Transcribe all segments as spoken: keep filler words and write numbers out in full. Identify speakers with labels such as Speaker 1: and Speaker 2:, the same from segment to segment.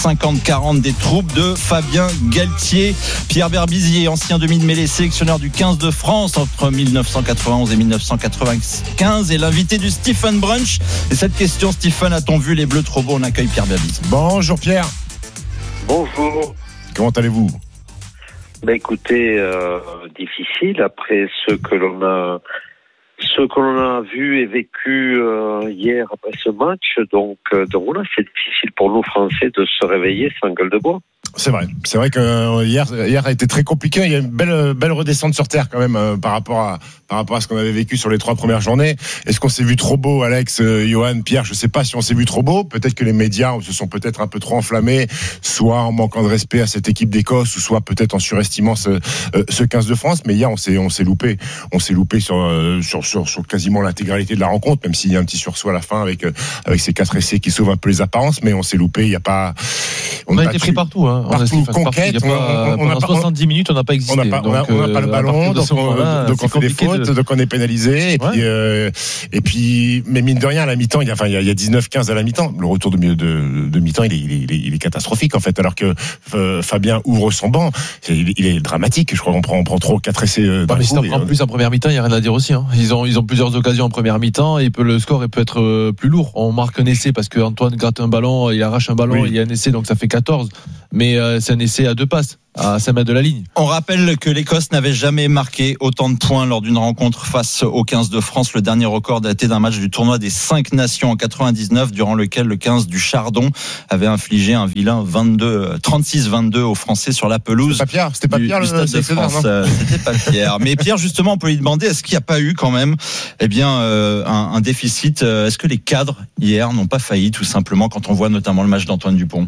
Speaker 1: cinquante quarante des troupes de Fabien Galtier. Pierre Berbizier, ancien demi de mêlée, sélectionneur du quinze de France entre dix-neuf cent quatre-vingt-onze et dix-neuf cent quatre-vingt-quinze, et l'invité du Stephen Brunch. Et cette question, Stephen, a-t-on vu les Bleus trop beaux? On accueille Pierre Berbizier.
Speaker 2: Bonjour Pierre.
Speaker 3: Bonjour.
Speaker 2: Comment allez-vous?
Speaker 3: Ben écoutez, euh, difficile après ce que l'on a ce que l'on a vu et vécu euh, hier après ce match. Donc, euh, donc voilà, c'est difficile pour nous Français de se réveiller sans gueule de bois.
Speaker 2: C'est vrai, c'est vrai que hier, hier a été très compliqué. Il y a une belle, belle redescente sur terre quand même euh, par rapport à, par rapport à ce qu'on avait vécu sur les trois premières journées. Est-ce qu'on s'est vu trop beau, Alex, euh, Johan, Pierre? Je sais pas si on s'est vu trop beau. Peut-être que les médias se sont peut-être un peu trop enflammés, soit en manquant de respect à cette équipe d'Écosse, ou soit peut-être en surestimant ce, euh, ce quinze de France. Mais hier, on s'est, on s'est loupé, on s'est loupé sur, euh, sur, sur, sur quasiment l'intégralité de la rencontre, même s'il y a un petit sursaut à la fin avec, euh, avec ces quatre essais qui sauvent un peu les apparences. Mais on s'est loupé. Il y a pas,
Speaker 4: on, on a été pris partout, hein.
Speaker 2: Partout, conquête.
Speaker 4: Partout. Pas, on, on, on pendant soixante-dix minutes, on n'a pas existé.
Speaker 2: On n'a pas,
Speaker 4: donc,
Speaker 2: on a, on a pas le ballon, donc on, là, donc on fait des fautes, de... donc on est pénalisé. Et, ouais. puis, euh, et puis, mais mine de rien, à la mi-temps, il y a, enfin, il y a dix-neuf quinze à la mi-temps. Le retour de, de, de mi-temps, il est, il, est, il est catastrophique, en fait. Alors que euh, Fabien ouvre son banc, il, il est dramatique. Je crois qu'on prend, on prend trois ou quatre essais. Euh,
Speaker 4: non, mais si t'en prends plus en première mi-temps, il n'y a rien à dire aussi. Hein. Ils, ont, ils ont plusieurs occasions en première mi-temps et peut, le score peut être euh, plus lourd. On marque un essai parce qu'Antoine gratte un ballon, il arrache un ballon, oui. Il y a un essai, donc ça fait quatorze. Mais euh, c'est un essai à deux passes, à cinq mètres de la ligne.
Speaker 1: On rappelle que l'Écosse n'avait jamais marqué autant de points lors d'une rencontre face au quinze de France. Le dernier record daté d'un match du tournoi des cinq nations en quatre-vingt-dix-neuf, durant lequel le quinze du Chardon avait infligé un vilain vingt-deux, trente-six vingt-deux aux Français sur la pelouse.
Speaker 2: C'était pas Pierre, c'était pas Pierre
Speaker 1: du,
Speaker 2: le
Speaker 1: Stade de France. Non C'était pas Pierre. Mais Pierre, justement, on peut lui demander, est-ce qu'il n'y a pas eu quand même, eh bien, euh, un, un déficit? Est-ce que les cadres hier n'ont pas failli, tout simplement, quand on voit notamment le match d'Antoine Dupont?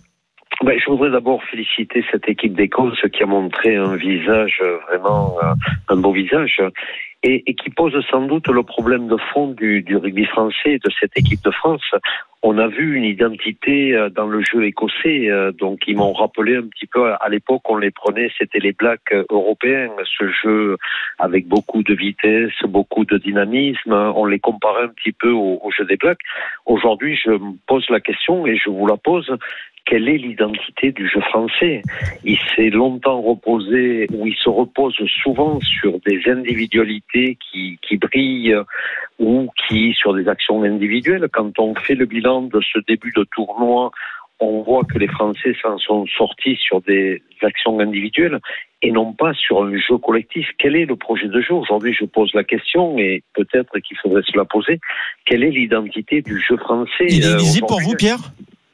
Speaker 3: Ben, je voudrais d'abord féliciter cette équipe d'Écosse qui a montré un visage, vraiment un beau visage, et, et qui pose sans doute le problème de fond du, du rugby français, de cette équipe de France. On a vu une identité dans le jeu écossais, donc ils m'ont rappelé un petit peu, à l'époque on les prenait, c'était les Blacks européens, ce jeu avec beaucoup de vitesse, beaucoup de dynamisme, on les comparait un petit peu au, au jeu des Blacks. Aujourd'hui je me pose la question et je vous la pose. Quelle est l'identité du jeu français? Il s'est longtemps reposé, ou il se repose souvent sur des individualités qui, qui brillent, ou qui, sur des actions individuelles. Quand on fait le bilan de ce début de tournoi, on voit que les Français s'en sont sortis sur des actions individuelles et non pas sur un jeu collectif. Quel est le projet de jeu? Aujourd'hui, je pose la question et peut-être qu'il faudrait se la poser. Quelle est l'identité du jeu français?
Speaker 1: Il est lisible pour vous, Pierre?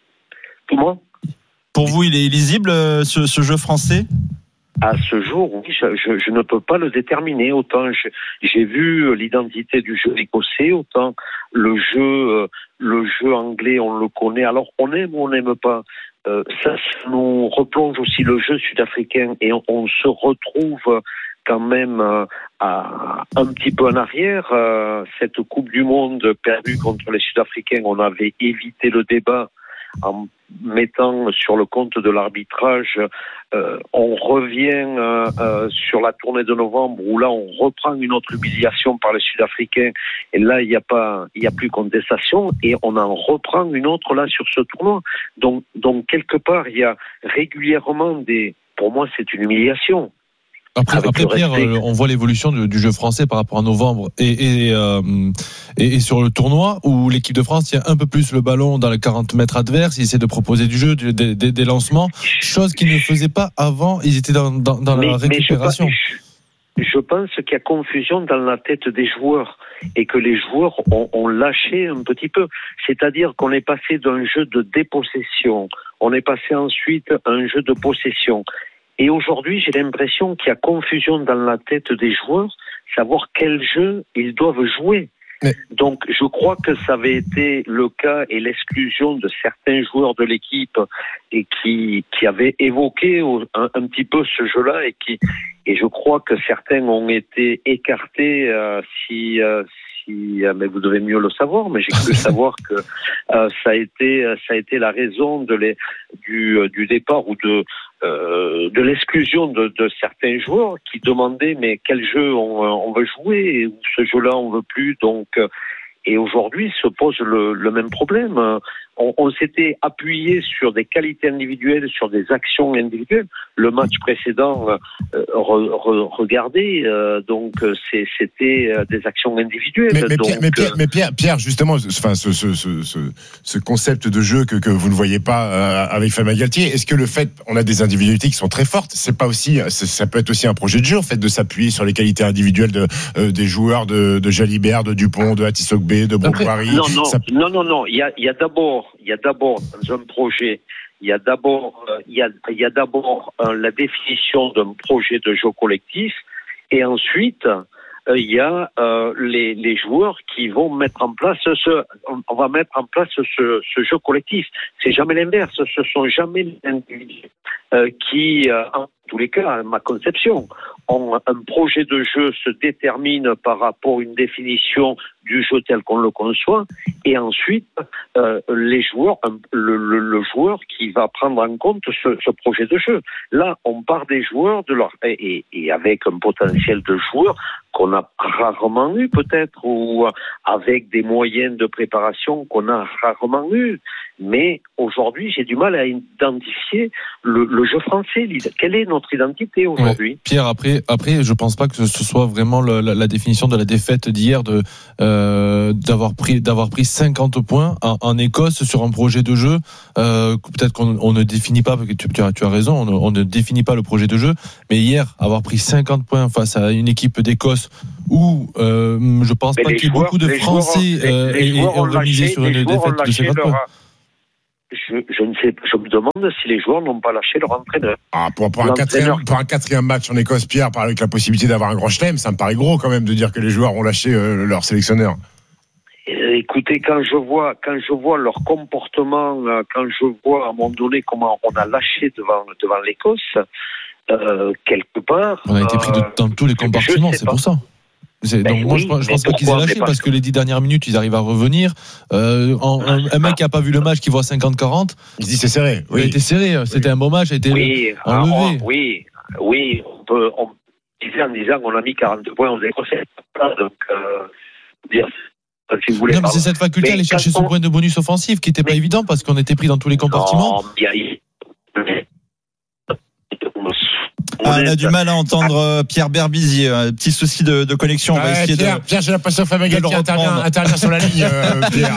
Speaker 3: Comment?
Speaker 1: Pour vous, il est lisible, ce, ce jeu français?
Speaker 3: À ce jour, oui, je, je, je ne peux pas le déterminer. Autant je, j'ai vu l'identité du jeu écossais, autant le jeu, le jeu anglais, on le connaît. Alors, on aime ou on n'aime pas. Euh, ça, ça nous replonge aussi le jeu sud-africain et on, on se retrouve quand même euh, à, un petit peu en arrière. Euh, cette Coupe du Monde perdue contre les Sud-Africains, on avait évité le débat en mettant sur le compte de l'arbitrage. Euh, on revient euh, euh, sur la tournée de novembre où là on reprend une autre humiliation par les Sud-Africains et là il n'y a pas, il y a plus contestation et on en reprend une autre là sur ce tournoi. Donc, donc quelque part il y a régulièrement des, pour moi c'est une humiliation.
Speaker 4: Après, après Pierre, euh, on voit l'évolution du, du jeu français par rapport à novembre et, et, euh, et, et sur le tournoi où l'équipe de France tient un peu plus le ballon dans les quarante mètres adverses, ils essaient de proposer du jeu, du, des, des, des lancements, chose qu'ils ne faisaient pas avant, ils étaient dans, dans, dans mais, la récupération.
Speaker 3: Mais je, je pense qu'il y a confusion dans la tête des joueurs et que les joueurs ont, ont lâché un petit peu. C'est-à-dire qu'on est passé d'un jeu de dépossession, on est passé ensuite à un jeu de possession. Et aujourd'hui, j'ai l'impression qu'il y a confusion dans la tête des joueurs, savoir quel jeu ils doivent jouer. Mais... Donc, je crois que ça avait été le cas et l'exclusion de certains joueurs de l'équipe et qui, qui avaient évoqué un, un petit peu ce jeu-là et qui, et je crois que certains ont été écartés, euh, si, euh, si, euh, mais vous devez mieux le savoir, mais j'ai cru savoir que euh, ça a été, ça a été la raison de les, du, du départ ou de, Euh, de l'exclusion de, de certains joueurs qui demandaient mais quel jeu on, on veut jouer et ce jeu-là on veut plus. Donc, et aujourd'hui se pose le, le même problème. on, on s'était appuyé sur des qualités individuelles, sur des actions individuelles. Le match précédent, euh, re, re, regardez, euh, donc c'est, c'était des actions individuelles.
Speaker 2: Mais, mais,
Speaker 3: donc,
Speaker 2: Pierre, mais, Pierre, mais Pierre, Pierre, justement, enfin, ce, ce, ce, ce, ce concept de jeu que, que vous ne voyez pas euh, avec Fabien Galtier, est-ce que le fait, on a des individualités qui sont très fortes, c'est pas aussi, ça peut être aussi un projet de jeu, en fait, de s'appuyer sur les qualités individuelles de, euh, des joueurs de, de Jalibert, de Dupont, de Atisogbe, de Broguari.
Speaker 3: Non, non,
Speaker 2: ça...
Speaker 3: non, non, non. Il y a, il y a d'abord, il y a d'abord dans un projet, il y a d'abord, euh, il y a, il y a d'abord euh, la définition d'un projet de jeu collectif, et ensuite euh, il y a euh, les, les joueurs qui vont mettre en place ce, on va mettre en place ce, ce jeu collectif. C'est jamais l'inverse. Ce sont jamais les individus euh, qui, euh, en tous les cas, ma conception, ont un projet de jeu se détermine par rapport à une définition du jeu tel qu'on le conçoit, et ensuite euh, les joueurs, le, le, le joueur qui va prendre en compte ce, ce projet de jeu. Là, on part des joueurs de leur et, et avec un potentiel de joueurs qu'on a rarement eu peut-être, ou avec des moyens de préparation qu'on a rarement eu. Mais aujourd'hui, j'ai du mal à identifier le, le jeu français. Quelle est notre identité aujourd'hui?
Speaker 4: Ouais. Pierre, après, après, je pense pas que ce soit vraiment le, la, la définition de la défaite d'hier de euh, d'avoir pris d'avoir pris cinquante points en, en Écosse sur un projet de jeu. Euh, peut-être qu'on on ne définit pas, parce que tu, tu, as, tu as raison, on ne, on ne définit pas le projet de jeu. Mais hier, avoir pris cinquante points face à une équipe d'Écosse où euh, je pense mais pas qu'il y ait joueurs, beaucoup de Français
Speaker 3: euh,
Speaker 4: aient organisé sur une défaite de cinquante
Speaker 3: leur...
Speaker 4: points.
Speaker 3: Je, je ne sais, je me demande si les joueurs n'ont pas lâché leur entraîneur.
Speaker 2: Ah, pour, pour, un quatrième, pour un quatrième match en Écosse, Pierre, avec la possibilité d'avoir un grand chelem, ça me paraît gros quand même de dire que les joueurs ont lâché euh, leur sélectionneur.
Speaker 3: Écoutez, quand je vois, quand je vois leur comportement, quand je vois à un moment donné comment on a lâché devant, devant l'Écosse, euh, quelque part.
Speaker 4: On a été pris de, dans tous les compartiments, c'est pas. Pour ça. C'est, ben donc oui, moi je, je pense pas qu'ils aient lâché parce que les dix dernières minutes ils arrivent à revenir. Euh, en, un, un mec qui a pas vu le match qui voit cinquante quarante,
Speaker 2: il se dit c'est serré. Oui.
Speaker 4: Il a été serré. C'était oui. un bon match. A été
Speaker 3: oui,
Speaker 4: enlevé.
Speaker 3: Alors, oui, oui. On peut on disait en disant qu'on a mis quarante points aux Écossais. Donc euh, dire. Si vous voulez,
Speaker 4: non, mais c'est cette faculté à aller chercher on... ce point de bonus offensif qui n'était pas mais... évident parce qu'on était pris dans tous les compartiments.
Speaker 3: Non, il y a...
Speaker 1: Ah, on a du mal à entendre euh, Pierre Berbizier. Un petit souci de, de connexion. On va
Speaker 2: ouais,
Speaker 1: essayer
Speaker 2: Pierre,
Speaker 1: de.
Speaker 2: Pierre, j'ai l'impression que Fabien Galtier intervient, intervient sur la ligne. Euh, Pierre.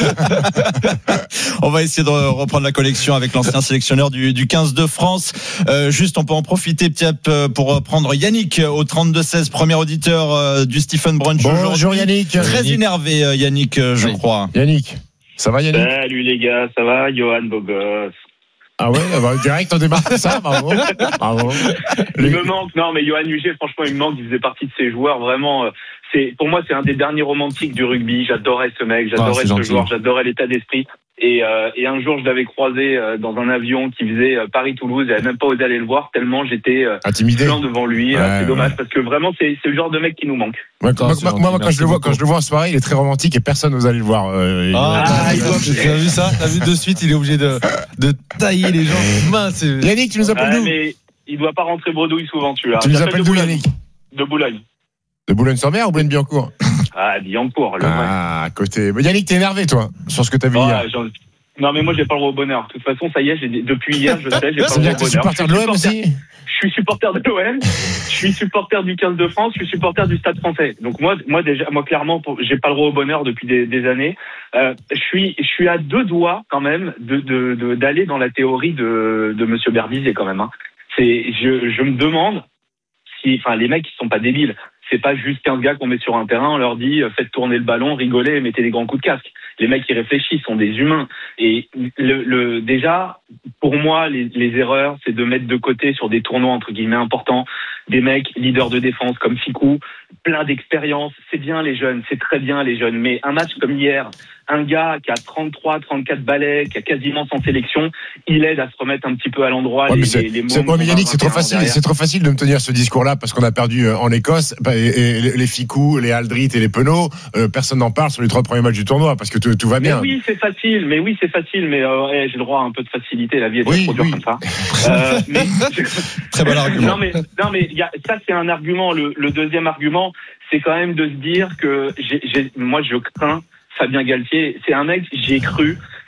Speaker 1: On va essayer de reprendre la connexion avec l'ancien sélectionneur du, du quinze de France. Euh, juste, on peut en profiter peut-être pour prendre Yannick au trente-deux seize, premier auditeur euh, du Stephen Brunch.
Speaker 2: Bonjour Yannick.
Speaker 1: Très
Speaker 2: Yannick.
Speaker 1: énervé, Yannick, je oui. crois.
Speaker 2: Yannick, ça va Yannick?
Speaker 5: Salut les gars, ça va? Johan, beau gosse.
Speaker 2: Ah ouais, bah, direct on démarre ça, bravo. bravo.
Speaker 5: Il me manque, non mais Yoann Huget, franchement il me manque, il faisait partie de ces joueurs vraiment, c'est, pour moi c'est un des derniers romantiques du rugby, j'adorais ce mec, j'adorais ah, ce gentil. joueur, j'adorais l'état d'esprit. Et, euh, et un jour, je l'avais croisé euh, dans un avion qui faisait euh, Paris-Toulouse. J'avais même pas osé aller le voir tellement j'étais euh,
Speaker 2: intimidé
Speaker 5: devant lui.
Speaker 2: Ouais,
Speaker 5: c'est dommage
Speaker 2: ouais.
Speaker 5: parce que vraiment, c'est, c'est le genre de mec qui nous manque.
Speaker 2: Ouais, quand, moi, moi, moi quand je le vois, quand je le vois en soirée, il est très romantique et personne n'ose aller le voir. Euh,
Speaker 4: ah, ah, il doit, t'as vu ça? T'as vu de suite, il est obligé de, de tailler les gens. Mince.
Speaker 2: Yannick, tu nous appelles
Speaker 5: ouais,
Speaker 2: d'où?
Speaker 5: Mais il doit pas rentrer bredouille souvent, tu vois.
Speaker 2: Tu nous appelles d'où, Yannick?
Speaker 5: De Boulogne.
Speaker 2: De Boulogne-sur-Mer ou Boulogne-Billancourt?
Speaker 5: Ah, Billancourt. Le
Speaker 2: ah, à côté. Mais Yannick, t'es énervé, toi, sur ce que t'as vu oh, hier.
Speaker 5: J'en... Non, mais moi, j'ai pas le droit au bonheur. De toute façon, ça y est, j'ai... depuis hier, je sais, j'ai pas le droit au bonheur.
Speaker 2: Tu es supporter de l'O M aussi?
Speaker 5: Je suis supporter de l'O M, je suis supporter du quinze de France, je suis supporter du Stade français. Donc moi, moi déjà, moi clairement, pour, j'ai pas le droit au bonheur depuis des, des années. Euh, je suis, je suis à deux doigts quand même de, de, de d'aller dans la théorie de, de Monsieur Berbizier quand même. Hein. C'est, je, je me demande si, enfin, les mecs, ils sont pas débiles. C'est pas juste quinze gars qu'on met sur un terrain, on leur dit faites tourner le ballon, rigolez, mettez des grands coups de casque. Les mecs qui réfléchissent sont des humains. Et le, le déjà, pour moi, les, les erreurs, c'est de mettre de côté sur des tournois entre guillemets importants des mecs leaders de défense comme Ficou, plein d'expérience. C'est bien les jeunes, c'est très bien les jeunes. Mais un match comme hier, un gars qui a trente-trois, trente-quatre balais, qui a quasiment sans sélection, il aide à se remettre un petit peu à l'endroit.
Speaker 2: Ouais,
Speaker 5: les,
Speaker 2: c'est,
Speaker 5: les, les
Speaker 2: c'est, ouais, mais Yannick, c'est trop facile, derrière. c'est trop facile de me tenir ce discours-là parce qu'on a perdu en Écosse. Et, et les Ficou, les Aldrit et les Penaud, euh, personne n'en parle sur les trois premiers matchs du tournoi parce que tout, tout va bien.
Speaker 5: Mais oui, c'est facile. Mais oui, c'est facile. Mais euh, hey, j'ai le droit à un peu de facilité. La vie est
Speaker 2: oui,
Speaker 5: trop dure
Speaker 2: oui.
Speaker 5: comme ça. euh, mais...
Speaker 1: Très bon argument.
Speaker 5: Non mais non mais y a, ça c'est un argument. Le, le deuxième argument, c'est quand même de se dire que j'ai, j'ai, moi je crains Fabien Galtier. C'est un mec, j'y ai cru.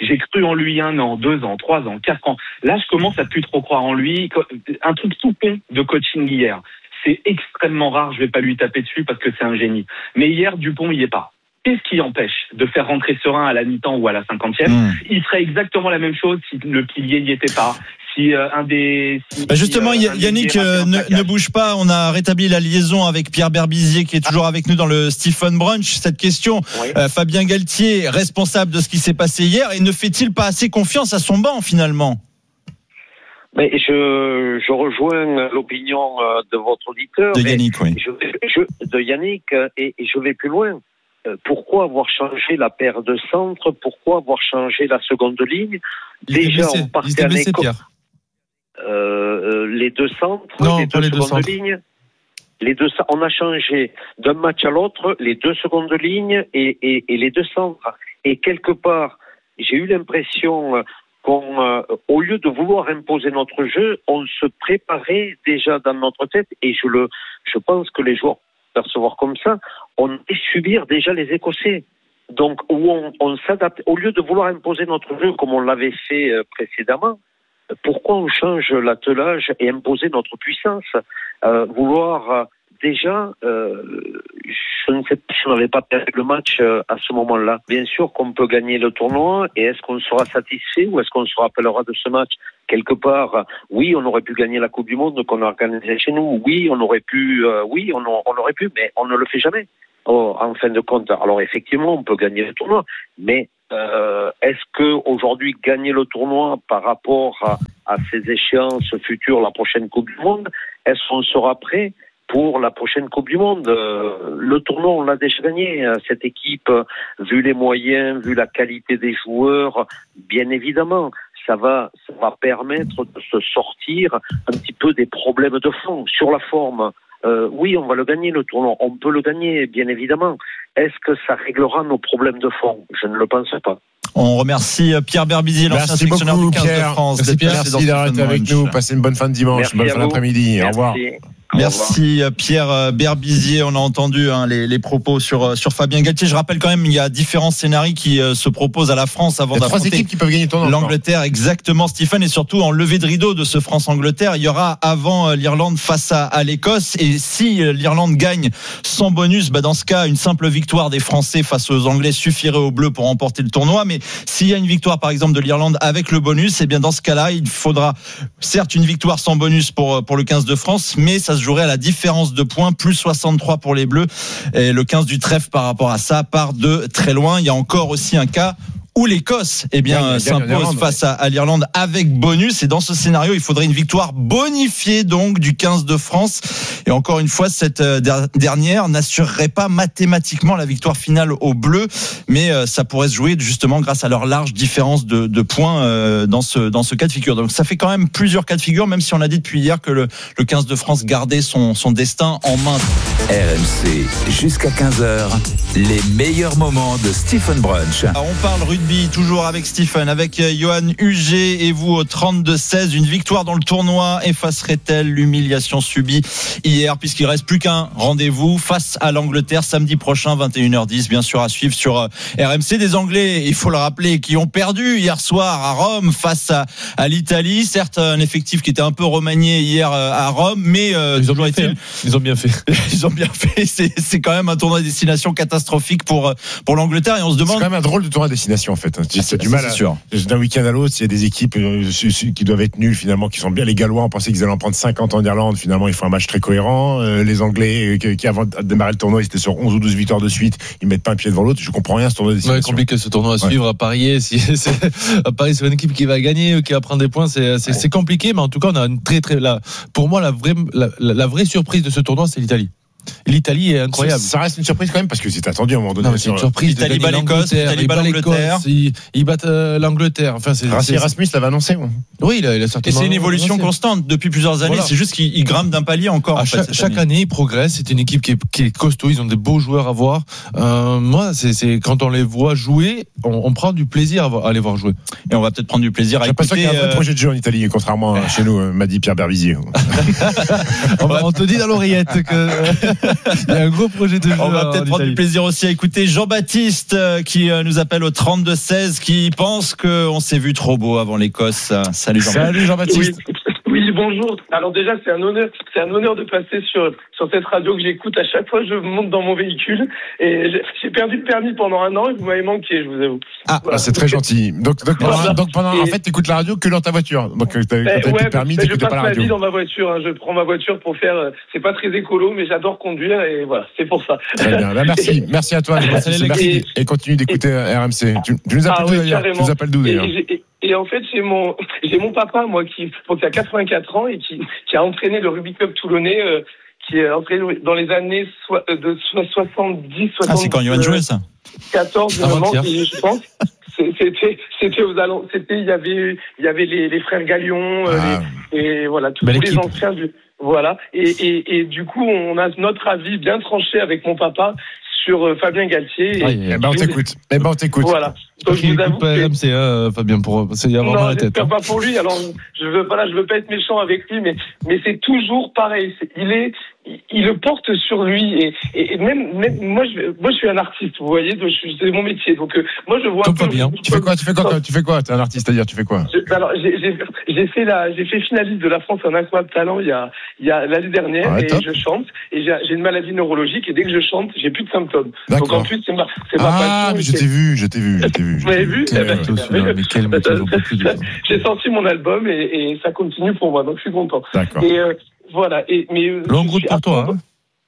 Speaker 5: J'ai cru en lui un an, deux ans, trois ans, quatre ans. Là, je commence à plus trop croire en lui. Un truc tout con de coaching hier. C'est extrêmement rare, je vais pas lui taper dessus parce que c'est un génie. Mais hier, Dupont, il y est pas. Qu'est-ce qui empêche de faire rentrer Serein à la mi-temps ou à la cinquantième? mmh. Il ferait exactement la même chose si le pilier n'y était pas. Si euh, un des. Si,
Speaker 1: bah justement,
Speaker 5: si, euh,
Speaker 1: Yannick euh, ne, ne bouge pas. On a rétabli la liaison avec Pierre Berbizier qui est toujours avec nous dans le Stephen Brunch. Cette question, oui. euh, Fabien Galtier, responsable de ce qui s'est passé hier, et ne fait-il pas assez confiance à son banc finalement?
Speaker 3: Mais je, je rejoins l'opinion de votre auditeur.
Speaker 1: De Yannick, oui.
Speaker 3: Je, je, de Yannick, et, et je vais plus loin. Pourquoi avoir changé la paire de centre? Pourquoi avoir changé la seconde ligne?
Speaker 4: Il
Speaker 3: Déjà,
Speaker 4: blessé,
Speaker 3: on partait à l'école. Euh, les deux centres,
Speaker 4: non,
Speaker 3: les deux
Speaker 4: les
Speaker 3: secondes
Speaker 4: deux
Speaker 3: lignes. Les deux, on a changé d'un match à l'autre les deux secondes lignes et, et, et les deux centres. Et quelque part, j'ai eu l'impression qu'on, euh, au lieu de vouloir imposer notre jeu, on se préparait déjà dans notre tête. Et je le, je pense que les joueurs percevoir comme ça, on allait subir déjà les Écossais. Donc, où on, on s'adapte, au lieu de vouloir imposer notre jeu comme on l'avait fait euh, précédemment, pourquoi on change l'attelage et imposer notre puissance? euh, Vouloir euh, déjà, euh, je ne sais pas si on n'avait pas perdu le match euh, à ce moment-là. Bien sûr qu'on peut gagner le tournoi, et est-ce qu'on sera satisfait ou est-ce qu'on se rappellera de ce match? Quelque part, oui, on aurait pu gagner la Coupe du Monde qu'on a organisée chez nous. Oui, on aurait pu, euh, oui, on, on aurait pu, mais on ne le fait jamais. Oh, en fin de compte, alors effectivement, on peut gagner le tournoi, mais euh, est-ce que aujourd'hui gagner le tournoi par rapport à, à ces échéances futures, la prochaine Coupe du Monde, est-ce qu'on sera prêt pour la prochaine Coupe du Monde? euh, Le tournoi, on l'a déjà gagné. Cette équipe, vu les moyens, vu la qualité des joueurs, bien évidemment, ça va, ça va permettre de se sortir un petit peu des problèmes de fond. Sur la forme, euh, oui, on va le gagner, le tournoi. On peut le gagner, bien évidemment. Est-ce que ça réglera nos problèmes de fond? Je ne le pense pas.
Speaker 1: On remercie Pierre Berbizier, l'ancien sélectionneur du quinze
Speaker 2: Pierre.
Speaker 1: de France.
Speaker 2: Merci, Pierre. Merci d'avoir été avec nous. Passez une bonne fin de dimanche,
Speaker 3: Merci
Speaker 2: bonne fin d'après-midi. Au revoir.
Speaker 1: Merci Pierre Berbizier. On a entendu hein, les, les propos sur sur Fabien Galtier. Je rappelle quand même, il y a différents scénarios qui euh, se proposent à la France avant d'affronter
Speaker 2: trois équipes qui peuvent gagner ton
Speaker 1: l'Angleterre. Exactement, Stephen, et surtout en levée de rideau de ce France-Angleterre, il y aura avant euh, l'Irlande face à, à l'Écosse. Et si euh, l'Irlande gagne sans bonus, bah dans ce cas, une simple victoire des Français face aux Anglais suffirait aux Bleus pour remporter le tournoi. Mais s'il y a une victoire, par exemple, de l'Irlande avec le bonus, et eh bien dans ce cas-là, il faudra certes une victoire sans bonus pour pour le quinze de France, mais ça se jouerait à la différence de points, plus soixante-trois pour les Bleus. Et le quinze du trèfle par rapport à ça part de très loin. Il y a encore aussi un cas où l'Écosse eh bien, gagne, s'impose gagne face à, à l'Irlande avec bonus. Et dans ce scénario, il faudrait une victoire bonifiée donc du quinze de France. Et encore une fois, cette euh, dernière n'assurerait pas mathématiquement la victoire finale aux Bleus, mais euh, ça pourrait se jouer justement grâce à leur large différence de, de points euh, dans ce dans ce cas de figure. Donc ça fait quand même plusieurs cas de figure, même si on a dit depuis hier que le, le quinze de France gardait son, son destin en main.
Speaker 6: R M C, jusqu'à quinze heures, les meilleurs moments de Stephen Brunch.
Speaker 1: Alors on parle rugby toujours avec Stephen, avec Johan Huget et vous au trente-deux seize. Une victoire dans le tournoi effacerait-elle l'humiliation subie hier, puisqu'il reste plus qu'un rendez-vous face à l'Angleterre samedi prochain, vingt et une heures dix, bien sûr à suivre sur R M C. Des Anglais, il faut le rappeler, qui ont perdu hier soir à Rome face à, à l'Italie. Certes, un effectif qui était un peu remanié hier à Rome, mais euh,
Speaker 4: ils, ont bien fait, hein. ils ont bien fait.
Speaker 1: Ils ont bien fait. C'est, c'est quand même un tournoi de destination catastrophique pour pour l'Angleterre, et on se demande.
Speaker 2: C'est quand même un drôle de tournoi de destination en fait.
Speaker 1: Ah,
Speaker 2: c'est, du mal à, d'un week-end à l'autre. Il y a des équipes euh, qui doivent être nulles finalement, qui sont bien. Les Gallois, on pensait qu'ils allaient en prendre cinquante en Irlande. Finalement, ils font un match très cohérent. Euh, les Anglais, euh, qui, qui avant de démarrer le tournoi, ils étaient sur onze ou douze victoires de suite. Ils mettent pas un pied devant l'autre. Je comprends rien à ce tournoi de destination.
Speaker 4: Ouais, compliqué ce tournoi à suivre, ouais. à parier. Si c'est, à parier sur une équipe qui va gagner, qui va prendre des points, c'est, c'est, ouais. c'est compliqué. Mais en tout cas, on a une très très. La, pour moi, la vraie, la, la vraie surprise de ce tournoi, c'est l'Italie. L'Italie est incroyable.
Speaker 2: Ça reste une surprise quand même parce que c'est attendu à un moment donné.
Speaker 4: Non, c'est une surprise.
Speaker 1: L'Italie bat l'Écosse, l'Italie bat l'Angleterre.
Speaker 4: Ils, ils battent euh, l'Angleterre. Enfin, c'est.
Speaker 2: Rassi Erasmus l'avait annoncé. Ouais.
Speaker 4: Oui, il a, il a certainement.
Speaker 1: Et c'est une évolution annoncé. constante depuis plusieurs années. Voilà. C'est juste qu'il grimpe d'un palier encore.
Speaker 4: À
Speaker 1: en
Speaker 4: chaque,
Speaker 1: fait,
Speaker 4: chaque année, ils progressent. C'est une équipe qui est, qui est costaud. Ils ont des beaux joueurs à voir. Euh, moi, c'est, c'est quand on les voit jouer, on, on prend du plaisir à, à les voir jouer.
Speaker 1: Et on va peut-être prendre du plaisir à écouter.
Speaker 2: J'ai l'impression qu'il y a un vrai projet de jeu en Italie, contrairement à chez nous, m'a dit Pierre Berbizier.
Speaker 4: on, on te dit dans l'oreillette que. Il y a un gros projet de jeu.
Speaker 1: On va peut-être prendre du plaisir aussi à écouter Jean-Baptiste qui nous appelle au trente-deux seize, qui pense qu'on s'est vu trop beau avant l'Écosse. Salut Jean-Baptiste.
Speaker 2: Salut Jean-Baptiste.
Speaker 7: Oui. Oui, bonjour. Alors déjà, c'est un honneur, c'est un honneur de passer sur sur cette radio que j'écoute à chaque fois que je monte dans mon véhicule. Et j'ai, j'ai perdu le permis pendant un an et vous m'avez manqué, je vous avoue.
Speaker 2: Ah, voilà. C'est très gentil. Donc, donc, pendant,
Speaker 7: Voilà.
Speaker 2: donc pendant,
Speaker 7: Et...
Speaker 2: en fait, t'écoutes la radio que dans ta voiture. Donc, t'as, quand
Speaker 7: ben,
Speaker 2: t'as
Speaker 7: ouais,
Speaker 2: le permis,
Speaker 7: ben,
Speaker 2: t'écoutes pas la radio.
Speaker 7: Je passe ma vie dans ma voiture. Hein. Je prends ma voiture pour faire. Euh, c'est pas très écolo, mais j'adore conduire et voilà, c'est pour ça.
Speaker 2: Très bien. Ben, merci, merci à toi. Merci. merci. Et, et continue d'écouter et... R M C. Tu, tu nous appelles ah, d'où oui, d'ailleurs. Tu nous appelles d'où d'ailleurs.
Speaker 7: Et, et, et en fait, j'ai mon, j'ai mon papa, moi, qui, qui a quatre-vingt-quatre ans et qui, qui a entraîné le rugby club toulonnais, euh, qui est entraîné dans les années so, de soixante-dix, soixante-dix.
Speaker 1: Ah, c'est quand Johan jouait ça.
Speaker 7: quatorze, vraiment, je pense. C'était, c'était aux allons, c'était, il y avait, il y avait les, les frères Galion, euh, ah. les, et voilà, tous, tous les anciens du, voilà. Et, et, et du coup, on a notre avis bien tranché avec mon papa sur euh, Fabien Galtier.
Speaker 2: Ah, et, et ben on t'écoute. Et ben on t'écoute.
Speaker 7: Voilà. Donc je vous avoue
Speaker 4: que R M C, hein, Fabien, pour c'est y avoir
Speaker 7: non,
Speaker 4: dans la tête.
Speaker 7: Non, pas pour lui. Alors je veux voilà, je veux pas être méchant avec lui, mais mais c'est toujours pareil. C'est, il est il, il le porte sur lui et, et, et même même moi je moi je suis un artiste, vous voyez, donc je, c'est mon métier. Donc euh, moi je vois.
Speaker 2: Comme Fabien. Tu fais quoi Tu fais quoi Tu fais quoi T'es un artiste, c'est-à-dire tu fais quoi
Speaker 7: je, Alors j'ai, j'ai j'ai fait la j'ai fait finaliste de la France en incroyable talent il y a il y a l'année dernière ah, et top. Je chante et j'ai, j'ai une maladie neurologique et dès que je chante j'ai plus de symptômes.
Speaker 2: D'accord.
Speaker 7: Donc en plus c'est ma c'est ma
Speaker 2: ah,
Speaker 7: passion.
Speaker 2: Ah mais je t'ai vu, je t'ai vu, je t'ai vu.
Speaker 7: Vous m'avez vu
Speaker 2: euh,
Speaker 4: mais quel
Speaker 7: j'ai sorti mon album et, et ça continue pour moi, donc je suis content.
Speaker 2: D'accord.
Speaker 7: Et euh, voilà. Et mais
Speaker 4: longue route pour toi. Hein.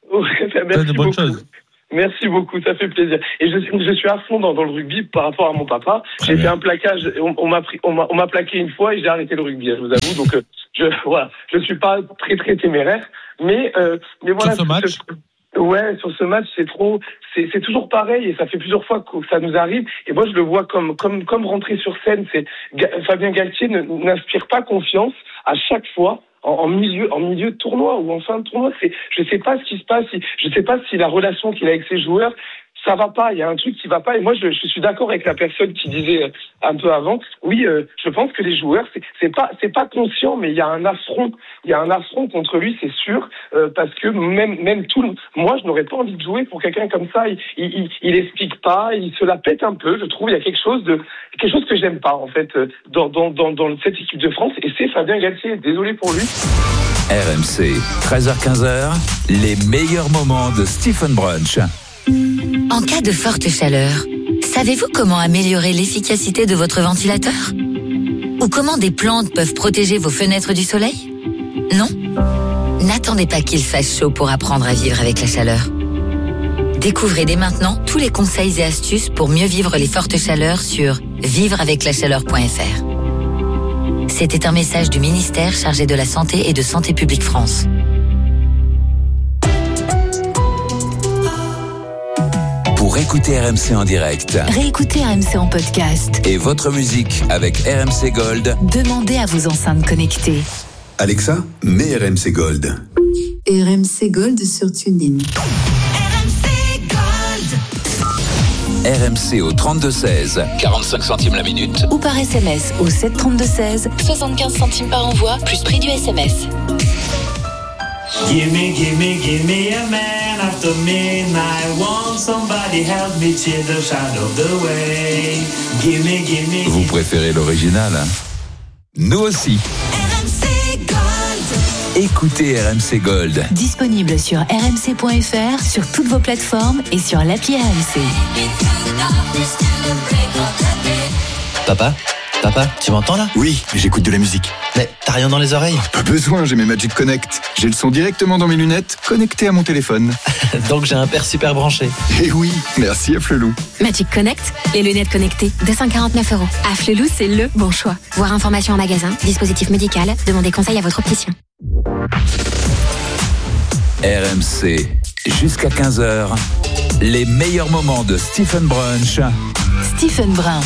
Speaker 7: Merci beaucoup. Choses. Merci beaucoup, ça fait plaisir. Et je, je suis à fond dans, dans le rugby par rapport à mon papa. Très j'ai bien. Fait un plaquage, on, on m'a pris, on m'a, on m'a plaqué une fois et j'ai arrêté le rugby. Je vous avoue, donc je voilà, je suis pas très très téméraire, mais euh, mais voilà.
Speaker 4: Sur ce match.
Speaker 7: Je, Ouais, sur ce match, c'est trop, c'est, c'est toujours pareil et ça fait plusieurs fois que ça nous arrive. Et moi, je le vois comme, comme, comme rentrer sur scène. C'est Fabien Galtier ne, n'inspire pas confiance à chaque fois en, en milieu, en milieu de tournoi ou en fin de tournoi. C'est, je sais pas ce qui se passe. Je sais pas si la relation qu'il a avec ses joueurs, ça va pas. Il y a un truc qui va pas. Et moi, je, je suis d'accord avec la personne qui disait un peu avant. Oui, euh, je pense que les joueurs, c'est, c'est pas, c'est pas conscient, mais il y a un affront. Il y a un affront contre lui, c'est sûr, euh, parce que même, même tout, le... moi, je n'aurais pas envie de jouer pour quelqu'un comme ça. Il, il, il, il explique pas, il se la pète un peu. Je trouve il y a quelque chose de, quelque chose que j'aime pas en fait dans, dans, dans, dans cette équipe de France. Et c'est Fabien Galtier. Désolé pour lui.
Speaker 6: R M C, treize heures quinze, les meilleurs moments de Stephen Brunch.
Speaker 8: En cas de forte chaleur, savez-vous comment améliorer l'efficacité de votre ventilateur ? Ou comment des plantes peuvent protéger vos fenêtres du soleil ? Non ? N'attendez pas qu'il fasse chaud pour apprendre à vivre avec la chaleur. Découvrez dès maintenant tous les conseils et astuces pour mieux vivre les fortes chaleurs sur vivre avec la chaleur point f r. C'était un message du ministère chargé de la Santé et de Santé publique France.
Speaker 6: Pour écouter R M C en direct,
Speaker 8: réécoutez R M C en podcast
Speaker 6: et votre musique avec R M C Gold,
Speaker 8: demandez à vos enceintes connectées.
Speaker 9: Alexa, mets R M C Gold.
Speaker 10: R M C Gold sur TuneIn.
Speaker 6: R M C Gold. R M C au trente-deux seize, quarante-cinq centimes la minute.
Speaker 8: Ou par S M S au sept trente-deux seize, soixante-quinze centimes par envoi, plus prix du S M S.
Speaker 11: Gimme, gimme, gimme a man after midnight. Want somebody help me cheer the shadow the way. Gimme, gimme.
Speaker 6: Vous préférez l'original, hein? Nous aussi.
Speaker 8: R M C Gold.
Speaker 6: Écoutez R M C Gold.
Speaker 8: Disponible sur r m c point f r, sur toutes vos plateformes et sur l'appli R M C.
Speaker 12: Papa, papa, tu m'entends là ?
Speaker 9: Oui, j'écoute de la musique.
Speaker 12: Mais t'as rien dans les oreilles ?
Speaker 9: Pas besoin, j'ai mes Magic Connect. J'ai le son directement dans mes lunettes, connecté à mon téléphone.
Speaker 12: Donc j'ai un père super branché.
Speaker 9: Eh oui, merci à Flelou.
Speaker 13: Magic Connect, les lunettes connectées, deux cent quarante-neuf euros. À Flelou, c'est le bon choix. Voir information en magasin, dispositif médical, demandez conseil à votre opticien.
Speaker 6: R M C, jusqu'à quinze heures, les meilleurs moments de Stephen Brunch.
Speaker 8: Stephen Brun.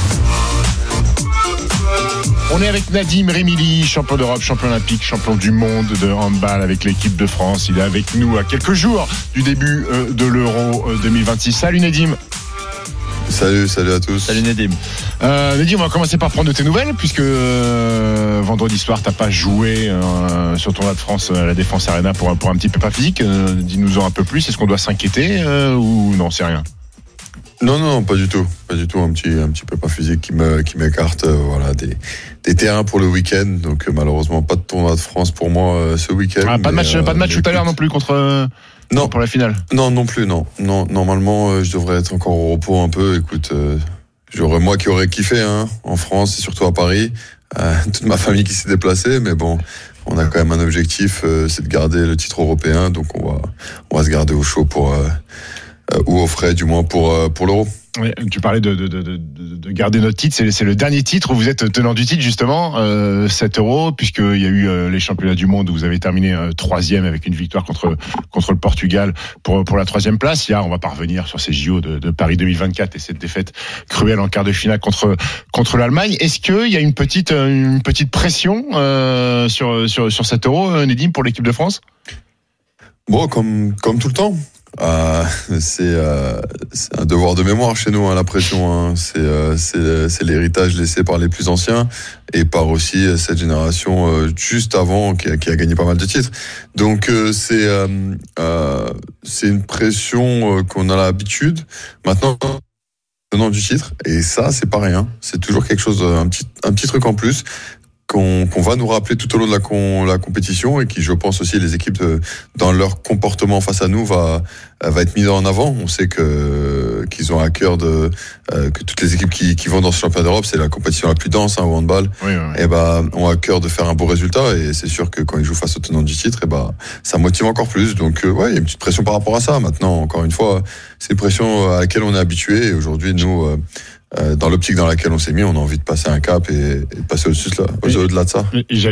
Speaker 2: On est avec Nadim Remili, champion d'Europe, champion olympique, champion du monde de handball avec l'équipe de France. Il est avec nous à quelques jours du début de l'Euro deux mille vingt-six. Salut Nadim.
Speaker 14: Salut, salut à tous.
Speaker 1: Salut Nedim.
Speaker 2: Euh, Nedim, on va commencer par prendre de tes nouvelles, puisque euh, vendredi soir, t'as pas joué euh, sur ton tournoi de France à la Défense Arena pour, pour un petit peu pas physique. Euh, dis-nous-en un peu plus. Est-ce qu'on doit s'inquiéter euh, ou non, c'est rien?
Speaker 14: Non, non, pas du tout. Pas du tout. Un petit, un petit peu pas physique qui me, qui m'écarte, euh, voilà, des, des terrains pour le week-end. Donc, euh, malheureusement, pas de tournoi de France pour moi euh, ce week-end.
Speaker 2: Ah, pas de match,
Speaker 14: mais,
Speaker 2: pas de match
Speaker 14: euh,
Speaker 2: tout à l'heure non plus contre. Euh,
Speaker 14: non.
Speaker 2: Pour la finale.
Speaker 14: Non, non plus, non. Non, normalement, euh, je devrais être encore au repos un peu. Écoute, euh, j'aurais, moi qui aurais kiffé, hein, en France et surtout à Paris. Euh, toute ma famille qui s'est déplacée, mais bon. On a quand même un objectif, euh, c'est de garder le titre européen. Donc, on va, on va se garder au chaud pour, euh, euh, ou au frais, du moins, pour, euh, pour l'Euro.
Speaker 2: Oui, tu parlais de, de, de, de, de garder notre titre, c'est, c'est le dernier titre où vous êtes tenant du titre justement, euh, sept euros, puisqu'il y a eu euh, les championnats du monde où vous avez terminé euh, troisième avec une victoire contre contre le Portugal pour pour la troisième place. Là, on va pas revenir sur ces J O de, de Paris deux mille vingt-quatre et cette défaite cruelle en quart de finale contre contre l'Allemagne. Est-ce qu'il y a une petite une petite pression euh, sur sur sur sept euros, Nedim, pour l'équipe de France?
Speaker 14: Bon, comme comme tout le temps. Euh, c'est, euh, c'est un devoir de mémoire chez nous, hein, la pression. Hein. C'est, euh, c'est, c'est l'héritage laissé par les plus anciens et par aussi cette génération euh, juste avant qui a, qui a gagné pas mal de titres. Donc euh, c'est, euh, euh, c'est une pression euh, qu'on a l'habitude. Maintenant, tenant du titre, et ça, c'est pas rien. C'est toujours quelque chose, un petit, un petit truc en plus. Qu'on, qu'on va nous rappeler tout au long de la, con, la compétition et qui, je pense aussi, les équipes, de, dans leur comportement face à nous, va, va être mis en avant. On sait que, qu'ils ont à cœur de, euh, que toutes les équipes qui, qui vont dans ce championnat d'Europe, c'est la compétition la plus dense, hein, au handball,
Speaker 2: oui, oui.
Speaker 14: Et ben, ont à cœur de faire un beau résultat et c'est sûr que quand ils jouent face au tenant du titre, et ben, ça motive encore plus. Donc, euh, ouais, il y a une petite pression par rapport à ça. Maintenant, encore une fois, c'est une pression à laquelle on est habitué et aujourd'hui, nous, euh, Euh, dans l'optique dans laquelle on s'est mis, on a envie de passer un cap et, et de passer au-dessus, là, au-delà de ça.